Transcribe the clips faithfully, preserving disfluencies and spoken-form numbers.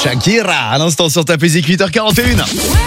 Shakira, à l'instant sur Ta Musique, huit heures quarante et une.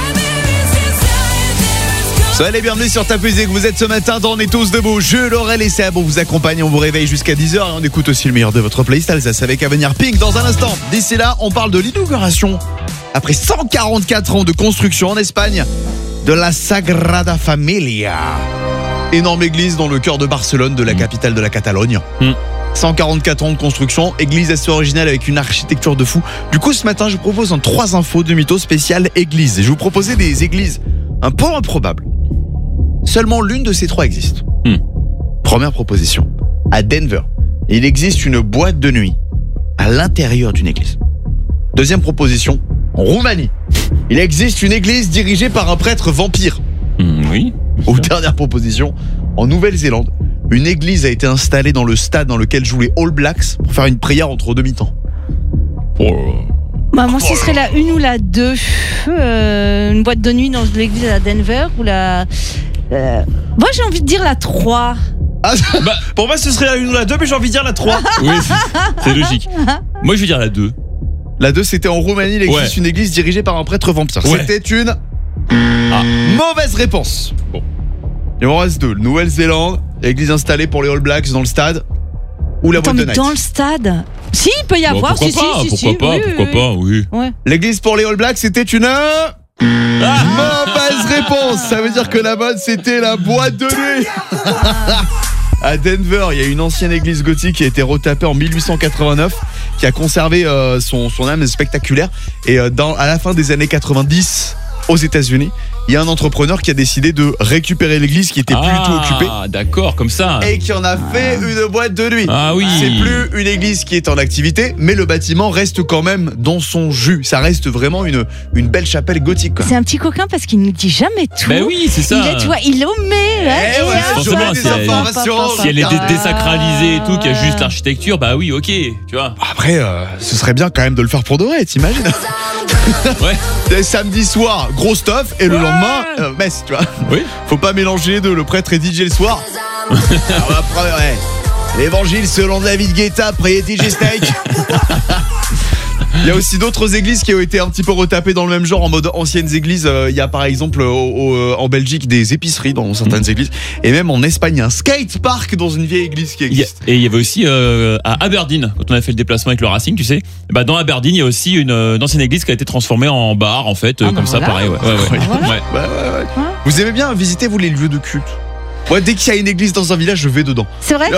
Soyez les bienvenus sur Ta Musique, vous êtes ce matin dans On est tous debout. Je, Laurel et Seb, on vous accompagne, on vous réveille jusqu'à dix heures et on écoute aussi le meilleur de votre playlist Alsace avec à venir Pink dans un instant. D'ici là, on parle de l'inauguration, après cent quarante-quatre ans de construction en Espagne, de la Sagrada Familia. Énorme église dans le cœur de Barcelone, de la capitale de la Catalogne. Mm. cent quarante-quatre ans de construction, église assez originale avec une architecture de fou. Du coup, ce matin, je vous propose en trois infos de mytho spécial église. Et je vous proposais des églises un peu improbables. Seulement l'une de ces trois existe. Hmm. Première proposition. À Denver, il existe une boîte de nuit à l'intérieur d'une église. Deuxième proposition. En Roumanie, il existe une église dirigée par un prêtre vampire. Mmh, oui. Ou dernière proposition. En Nouvelle-Zélande, une église a été installée dans le stade dans lequel jouent les All Blacks pour faire une prière entre deux mi-temps. Oh. Bah, moi, ce serait la une ou la deux. Euh, une boîte de nuit dans l'église à Denver ou la. Euh... Moi, j'ai envie de dire la trois. Ah, Bah, Pour moi, ce serait la une ou la deux, mais j'ai envie de dire la trois. oui, c'est, c'est logique. Moi, je vais dire la deux. la deux, c'était en Roumanie, il existe Ouais. une église dirigée par un prêtre vampire. Ouais. C'était une Ah. mauvaise réponse. Bon. Il en reste deux. Nouvelle-Zélande, église installée pour les All Blacks dans le stade. Ou la Attends, boîte de mais night. dans le stade. Si, il peut y Bon, avoir. pourquoi si, pas, si, si, pourquoi si, pas, oui, pourquoi oui, pas, oui. oui. Ouais. L'église pour les All Blacks, c'était une Ah. mauvaise réponse. Ça veut dire que la bonne, c'était la boîte de nuit. À Denver, il y a une ancienne église gothique qui a été retapée en mille huit cent quatre-vingt-neuf, qui a conservé euh, son, son âme spectaculaire. Et euh, dans, à la fin des années quatre-vingt-dix, aux États-Unis, il y a un entrepreneur qui a décidé de récupérer l'église qui était Ah, plutôt occupée d'accord, comme ça. et qui en a fait une boîte de nuit. Ah oui. C'est plus une église qui est en activité, mais le bâtiment reste quand même dans son jus. Ça reste vraiment une, une belle chapelle gothique, quoi. C'est un petit coquin parce qu'il ne dit jamais tout. Ben oui, c'est ça. Il est, tu vois, il omet. là, Eh et ouais, hop, forcément, hop, si hop, elle- hop, information, hop, hop, Si elle est hop, dé- hop. désacralisée et tout, qu'il y a juste l'architecture, bah oui, ok, tu vois. Après, euh, ce serait bien quand même de le faire pour de vrai, t'imagines? Ouais. Et samedi soir, gros stuff, et le Ouais. lendemain, euh, messe, tu vois. Oui. Faut pas mélanger les deux, le prêtre est D J le soir. Alors après, ouais. L'évangile selon David Guetta, après D J Snake. Il y a aussi d'autres églises qui ont été un petit peu retapées dans le même genre en mode anciennes églises. Euh, Il y a par exemple au- au- en Belgique des épiceries dans certaines Mmh. églises. Et même en Espagne, il y a un skate park dans une vieille église qui Il y a- existe. et il y avait aussi euh, à Aberdeen, quand on a fait le déplacement avec le Racing, tu sais, bah dans Aberdeen, il y a aussi une, euh, une ancienne église qui a été transformée en bar, en fait, euh, Ah, comme bah ça, voilà. pareil. Ouais, ouais, ouais. Voilà. Ouais. Ouais, ouais, ouais. Ouais. Vous aimez bien visiter, vous, les lieux de culte? Moi, dès qu'il y a une église dans un village, je vais dedans. C'est vrai?